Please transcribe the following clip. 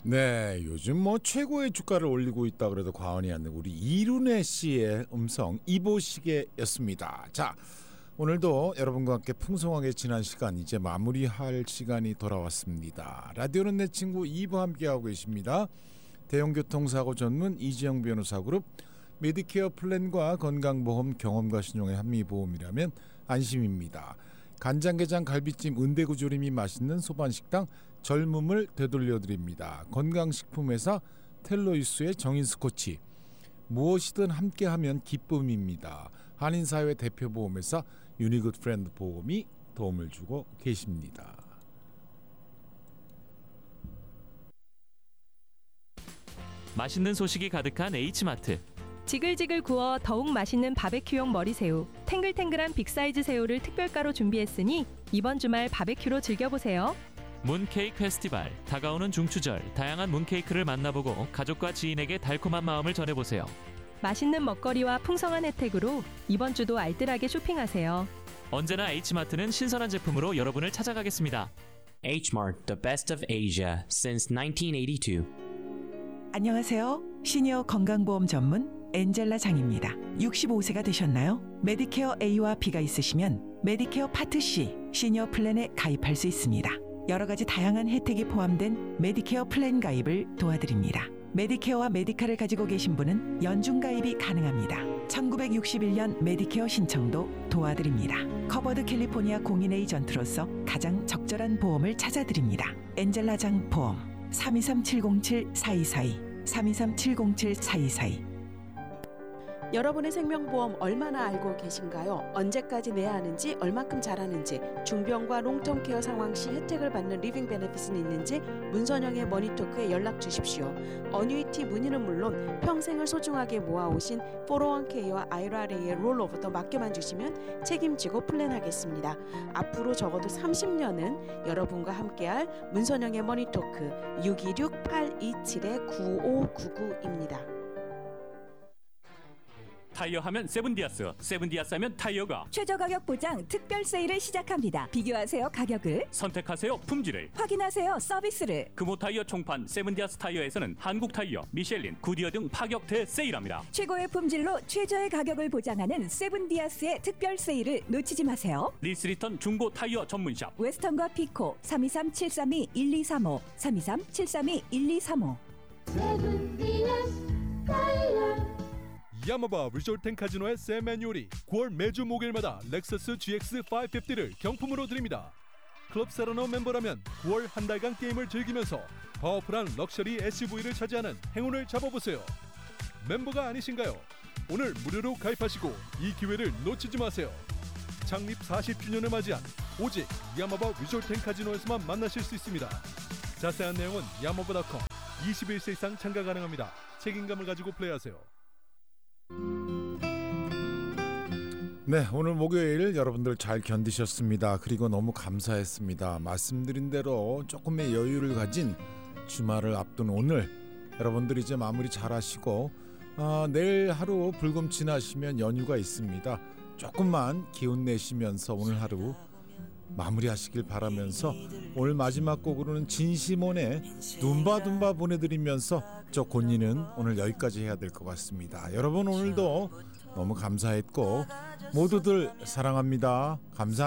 네, 요즘 뭐 최고의 주가를 올리고 있다 그래도 과언이 아닌 우리 이룬혜 씨의 음성 이보시게였습니다. 자, 오늘도 여러분과 함께 풍성하게 지난 시간 이제 마무리할 시간이 돌아왔습니다. 라디오는 내 친구 2부 함께하고 계십니다. 대형교통사고 전문 이지영 변호사 그룹 메디케어 플랜과 건강보험 경험과 신용의 한미보험이라면 안심입니다. 간장게장 갈비찜 은대구조림이 맛있는 소반식당 젊음을 되돌려드립니다. 건강식품회사 텔로유스의 정인스코치 무엇이든 함께하면 기쁨입니다. 한인사회 대표보험회사 유니굿프렌드 보험이 도움을 주고 계십니다. 맛있는 소식이 가득한 H마트. 지글지글 구워 더욱 맛있는 바베큐용 머리새우, 탱글탱글한 빅사이즈 새우를 특별가로 준비했으니 이번 주말 바베큐로 즐겨보세요. 문케이크 페스티벌, 다가오는 중추절, 다양한 문케이크를 만나보고 가족과 지인에게 달콤한 마음을 전해보세요. 맛있는 먹거리와 풍성한 혜택으로 이번 주도 알뜰하게 쇼핑하세요. 언제나 H마트는 신선한 제품으로 여러분을 찾아가겠습니다. H-Mart, the best of Asia since 1982. 안녕하세요. 시니어 건강보험 전문 엔젤라 장입니다. 65세가 되셨나요? 메디케어 A와 B가 있으시면 메디케어 파트 C 시니어 플랜에 가입할 수 있습니다. 여러 가지 다양한 혜택이 포함된 메디케어 플랜 가입을 도와드립니다. 메디케어와 메디카를 가지고 계신 분은 연중 가입이 가능합니다. 1961년 메디케어 신청도 도와드립니다. 커버드 캘리포니아 공인 에이전트로서 가장 적절한 보험을 찾아드립니다. 엔젤라장 보험 323-707-4242 323-707-4242. 여러분의 생명보험 얼마나 알고 계신가요? 언제까지 내야 하는지, 얼마큼 잘하는지, 중병과 롱텀케어 상황 시 혜택을 받는 리빙 베네핏은 있는지 문선영의 머니토크에 연락 주십시오. 어뉴이티 문의는 물론 평생을 소중하게 모아오신 401k와 IRA의 롤오버도 맡겨만 주시면 책임지고 플랜하겠습니다. 앞으로 적어도 30년은 여러분과 함께할 문선영의 머니토크 626-827-9599입니다. 타이어 하면 세븐디아스, 세븐디아스 하면 타이어가 최저 가격 보장 특별 세일을 시작합니다. 비교하세요 가격을, 선택하세요 품질을, 확인하세요 서비스를. 금호 타이어 총판 세븐디아스 타이어에서는 한국 타이어, 미셸린, 구디어 등 파격 대세일합니다. 최고의 품질로 최저의 가격을 보장하는 세븐디아스의 특별 세일을 놓치지 마세요. 리스리턴 중고 타이어 전문샵 웨스턴과 피코 323-732-1235 323-732-1235. 세븐디아스 타이어. 야마바 리조트 앤 카지노의 샘 매뉴얼이 9월 매주 목요일마다 렉서스 GX550를 경품으로 드립니다. 클럽 세러너 멤버라면 9월 한 달간 게임을 즐기면서 파워풀한 럭셔리 SUV를 차지하는 행운을 잡아보세요. 멤버가 아니신가요? 오늘 무료로 가입하시고 이 기회를 놓치지 마세요. 창립 40주년을 맞이한 오직 야마바 리조트 앤 카지노에서만 만나실 수 있습니다. 자세한 내용은 야마바.com. 21세 이상 참가 가능합니다. 책임감을 가지고 플레이하세요. 네, 오늘 목요일 여러분들 잘 견디셨습니다. 그리고 너무 감사했습니다. 말씀드린 대로 조금의 여유를 가진 주말을 앞둔 오늘 여러분들 이제 마무리 잘 하시고 내일 하루 불금 지나시면 연휴가 있습니다. 조금만 기운 내시면서 오늘 하루 마무리하시길 바라면서 오늘 마지막 곡으로는 진시몬의 둠바둠바 보내드리면서 저 곤니는 오늘 여기까지 해야 될 것 같습니다. 여러분 오늘도 너무 감사했고 모두들 사랑합니다. 감사합니다.